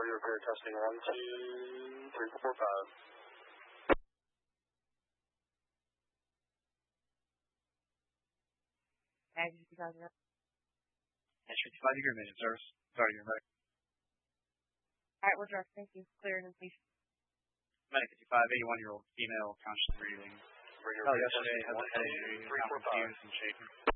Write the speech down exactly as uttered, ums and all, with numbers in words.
Authority repair testing one, two, three, four, five. Ag fifty-five, you're up. Ag fifty-five, you're in service. Sorry, you're back. Alright, we're direct. Thank you. Clear and please. Medic fifty-five, eighty-one-year-old female, conscious breathing. Oh, yesterday has a headache, not confused and shaken.